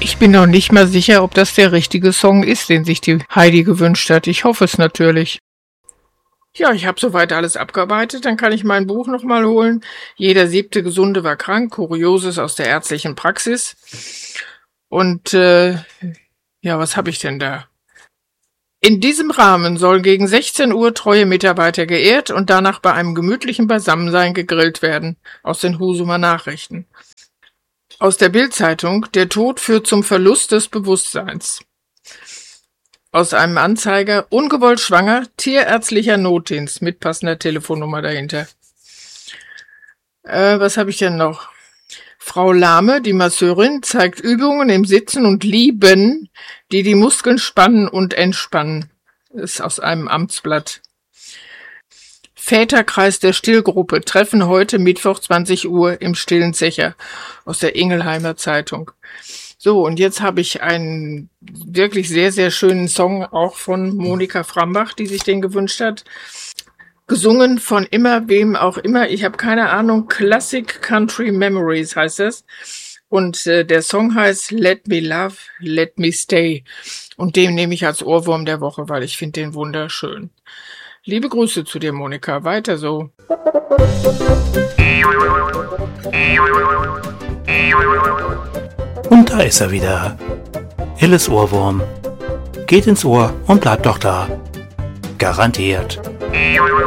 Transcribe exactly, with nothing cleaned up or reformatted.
Ich bin noch nicht mal sicher, ob das der richtige Song ist, den sich die Heidi gewünscht hat. Ich hoffe es natürlich. Ja, ich habe soweit alles abgearbeitet. Dann kann ich mein Buch nochmal holen. Jeder siebte Gesunde war krank. Kurioses aus der ärztlichen Praxis. Und äh, ja, was habe ich denn da? In diesem Rahmen sollen gegen sechzehn Uhr treue Mitarbeiter geehrt und danach bei einem gemütlichen Beisammensein gegrillt werden. Aus den Husumer Nachrichten. Aus der Bild-Zeitung: Der Tod führt zum Verlust des Bewusstseins. Aus einem Anzeiger: Ungewollt schwanger, tierärztlicher Notdienst mit passender Telefonnummer dahinter. Äh, was habe ich denn noch? Frau Lahme, die Masseurin, zeigt Übungen im Sitzen und Lieben, die die Muskeln spannen und entspannen. Das ist aus einem Amtsblatt. Väterkreis der Stillgruppe treffen heute Mittwoch zwanzig Uhr im Stillen Zecher, aus der Ingelheimer Zeitung. So, und jetzt habe ich einen wirklich sehr, sehr schönen Song auch von Monika Frambach, die sich den gewünscht hat. Gesungen von immer wem auch immer, ich habe keine Ahnung, Classic Country Memories heißt es. Und äh, der Song heißt Let Me Love, Let Me Stay. Und den nehme ich als Ohrwurm der Woche, weil ich finde den wunderschön. Liebe Grüße zu dir, Monika. Weiter so. Und da ist er wieder. Illes Ohrwurm. Geht ins Ohr und bleibt doch da. Garantiert.